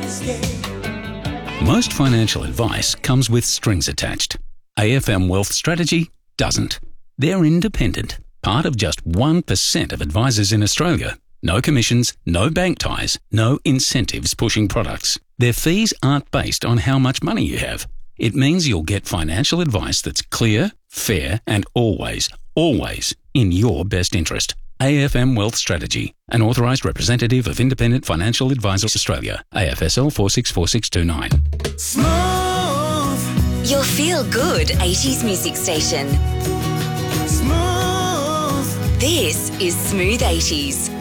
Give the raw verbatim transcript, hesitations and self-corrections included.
Most financial advice comes with strings attached. A F M Wealth Strategy doesn't. They're independent, part of just one percent of advisors in Australia. No commissions, no bank ties, no incentives pushing products. Their fees aren't based on how much money you have. It means you'll get financial advice that's clear, fair, and always, always in your best interest. A F M Wealth Strategy, an authorised representative of Independent Financial Advisors Australia, A F S L four six four six two nine. Smooth. Your feel-good eighties music station. Smooth. This is Smooth eighties.